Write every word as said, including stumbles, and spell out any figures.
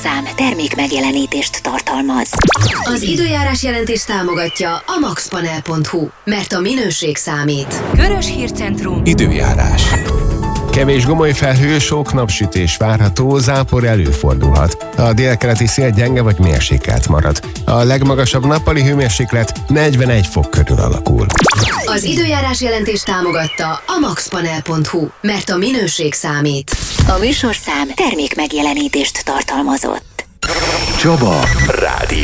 Szám termék megjelenítést tartalmaz. Az időjárás jelentés támogatja a maxpanel pont hu, mert a minőség számít. Körös Hírcentrum. Időjárás. Kevés gomoly felhő, sok napsütés várható, zápor előfordulhat. A délkeleti szél gyenge vagy mérsékelt marad. A legmagasabb nappali hőmérséklet negyvenegy fok körül alakul. Az időjárás jelentés támogatta a maxpanel pont hu, mert a minőség számít. A műsorszám termék megjelenítést tartalmazott. Csaba Rádió.